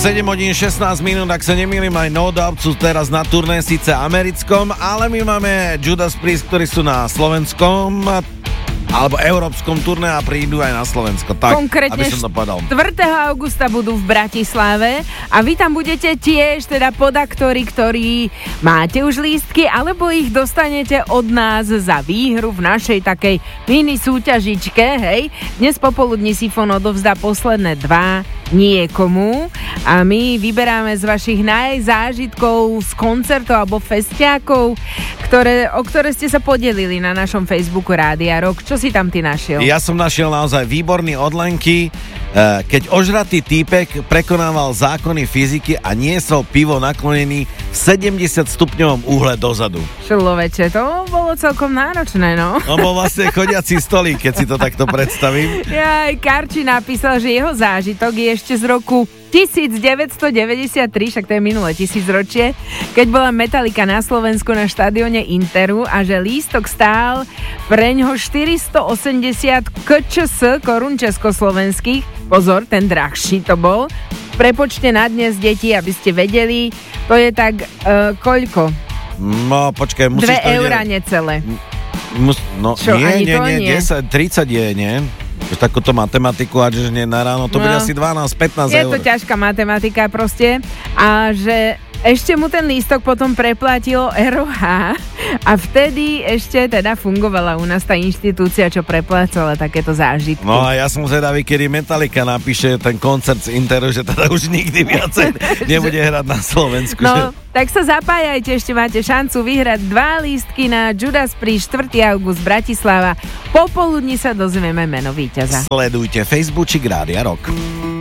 7 hodín 16 minút, ak sa nemýlim, aj No Doubt sú teraz na turné, síce americkom, ale my máme Judas Priest, ktorí sú na slovenskom alebo európskom turné a prídu aj na Slovensko. Tak, konkrétne aby som to povedal. 4. augusta budú v Bratislave a vy tam budete tiež, teda podaktori, ktorí máte už lístky, alebo ich dostanete od nás za výhru v našej takej mini súťažičke, hej. Dnes popoludní Sifon odovzdá posledné 2 niekomu a my vyberáme z vašich najzážitkov z koncertov alebo festiákov, o ktoré ste sa podelili na našom Facebooku Rádia Rock. Čo si tam ty našiel? Ja som našiel naozaj výborný od Lenky, keď ožratý týpek prekonával zákony fyziky a niesol pivo naklonený v 70 stupňovom úhle dozadu. Človeče, to bolo celkom náročné, no. On bol vlastne chodiaci stolík, keď si to takto predstavím. Jaj, Karči napísal, že jeho zážitok je ešte z roku 1993, však to je minulé 1000-ročie, keď bola Metallica na Slovensku na štadióne Interu a že lístok stál preňho 480 KČS korún československých. Pozor, ten drahší to bol. V prepočte na dnes, deti, aby ste vedeli, to je tak koľko? No, počkaj, musíš 2 eurá necelé. Čo, nie, 10, 30 je, nie? Takúto matematiku, a že nie na ráno, to bude asi 12-15 eur. Je to ťažká matematika proste a že ešte mu ten lístok potom preplatilo ROH a vtedy ešte teda fungovala u nás tá inštitúcia, čo preplácala takéto zážitky. No a ja som zvedavý, kedy Metallica napíše ten koncert z Interu, že teda už nikdy viacej nebude hrať na Slovensku. No, tak sa zapájajte, ešte máte šancu vyhrať 2 lístky na Judas Priest 4. august Bratislava. Popoludní sa dozvieme meno víťaza. Sledujte Facebookčík Rádia Rock.